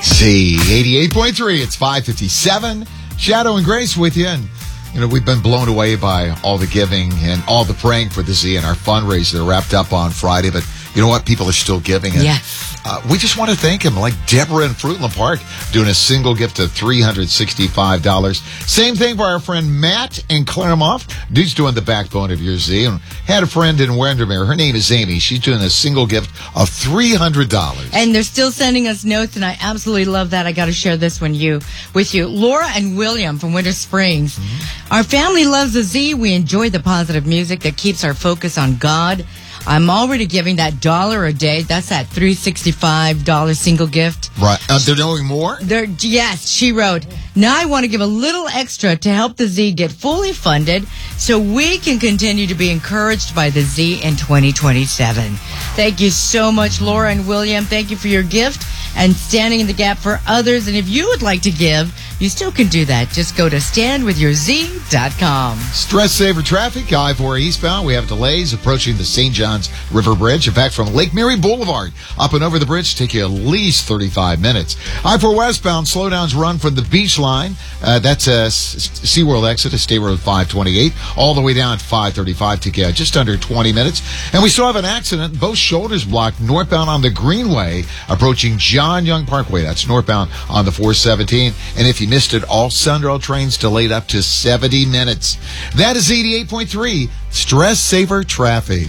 Z 88.3. It's 5:57. Shadow and Grace with you. And, we've been blown away by all the giving and all the praying for the Z and our fundraiser that wrapped up on Friday. But you know what? People are still giving. And, we just want to thank them, like Deborah in Fruitland Park, doing a single gift of $365. Same thing for our friend Matt in Claremont. Dude's doing the backbone of your Z. And had a friend in Windermere. Her name is Amy. She's doing a single gift of $300. And they're still sending us notes, and I absolutely love that. I got to share this one with you. Laura and William from Winter Springs. Mm-hmm. Our family loves the Z. We enjoy the positive music that keeps our focus on God. I'm already giving that $1 a day. That's that $365 single gift. Right. They're doing more? Yes, she wrote, now I want to give a little extra to help the Z get fully funded so we can continue to be encouraged by the Z in 2027. Thank you so much, Laura and William. Thank you for your gift and standing in the gap for others. And if you would like to give, you still can do that. Just go to standwithyourz.com. Stress saver traffic, I-4 eastbound. We have delays approaching the St. John's River Bridge. In fact, from Lake Mary Boulevard up and over the bridge, take you at least 35 minutes. I-4 westbound, slowdowns run from the beach line. That's a SeaWorld exit to State Road 528. All the way down at 535, take you just under 20 minutes. And we still have an accident. Both shoulders blocked northbound on the Greenway, approaching John Young Parkway. That's northbound on the 417. And if you missed it, all Sunrail trains delayed up to 70 minutes. That is 88.3 Stress Saver Traffic.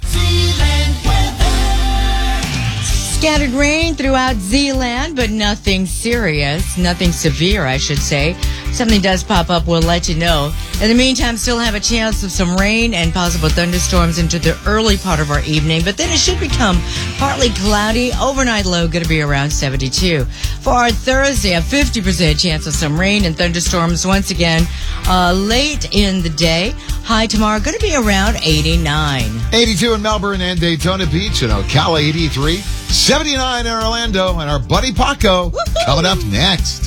Scattered rain throughout Zealand, but nothing serious, nothing severe, I should say. If something does pop up, we'll let you know. In the meantime, still have a chance of some rain and possible thunderstorms into the early part of our evening, but then it should become partly cloudy. Overnight low going to be around 72. For our Thursday, a 50% chance of some rain and thunderstorms once again late in the day. High tomorrow going to be around 89. 82 in Melbourne and Daytona Beach, and Ocala 83. 79 in Orlando, and our buddy Paco coming up next.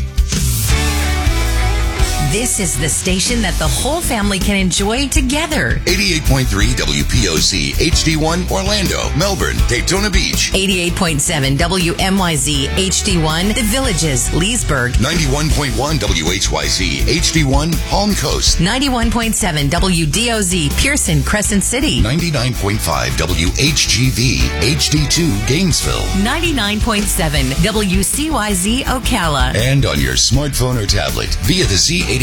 This is the station that the whole family can enjoy together. 88.3 WPOC HD1 Orlando, Melbourne, Daytona Beach. 88.7 WMYZ HD1 The Villages, Leesburg. 91.1 WHYZ HD1 Palm Coast. 91.7 WDOZ Pearson, Crescent City. 99.5 WHGV HD2 Gainesville. 99.7 WCYZ Ocala. And on your smartphone or tablet via the Z88